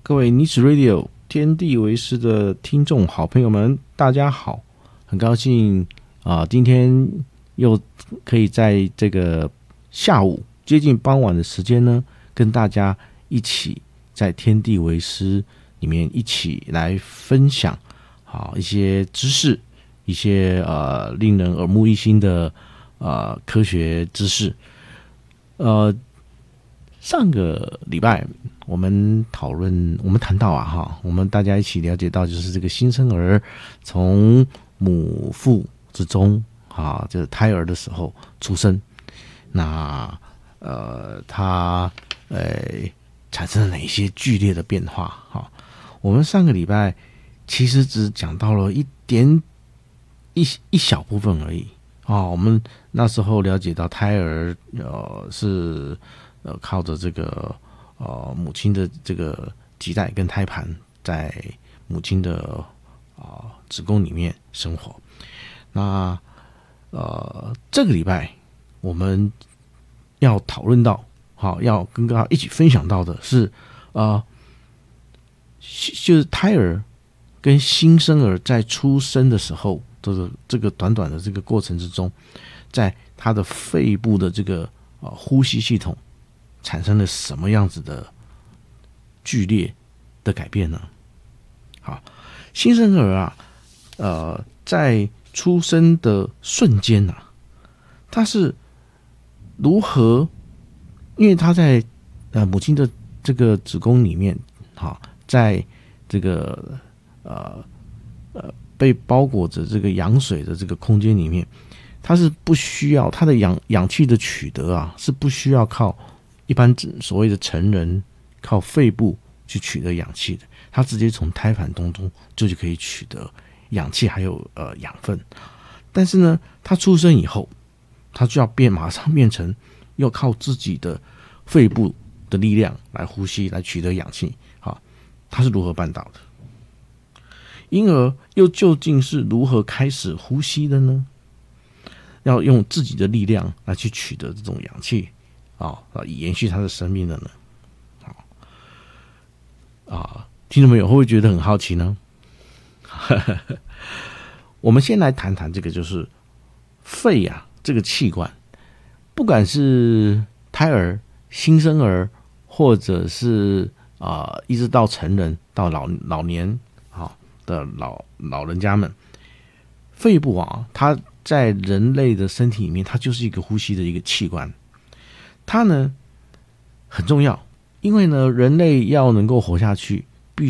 各位尼子 Radio 天地为师的听众好朋友们，大家好！很高兴今天又可以在这个下午接近傍晚的时间呢，跟大家一起在天地为师里面一起来分享一些知识，一些令人耳目一新的科学知识。上个礼拜我们谈到我们大家一起了解到，就是这个新生儿从母腹之中就是胎儿的时候出生，那它产生了哪些剧烈的变化我们上个礼拜其实只讲到了一小部分而已我们那时候了解到胎儿是靠着这个母亲的这个脐带跟胎盘在母亲的子宫里面生活。那这个礼拜我们要讨论到要跟大家一起分享到的是就是胎儿跟新生儿在出生的时候这个短短的这个过程之中，在他的肺部的这个呼吸系统产生了什么样子的剧烈的改变呢？好，新生儿在出生的瞬间他是如何？因为他在母亲的这个子宫里面在这个被包裹着这个羊水的这个空间里面，它是不需要它的氧气的取得是不需要靠一般所谓的成人靠肺部去取得氧气的，它直接从胎盘当中就可以取得氧气还有养分。但是呢，它出生以后，它就要马上变成要靠自己的肺部的力量来呼吸，来取得氧气。它是如何办到的？婴儿又究竟是如何开始呼吸的呢？要用自己的力量来去取得这种氧气以延续他的生命的呢？听众朋友会不会觉得很好奇呢？我们先来谈谈这个，就是肺这个器官，不管是胎儿、新生儿，或者是一直到成人到老年的老人家们，肺部它在人类的身体里面，它就是一个呼吸的一个器官。它呢很重要，因为呢人类要能够活下去，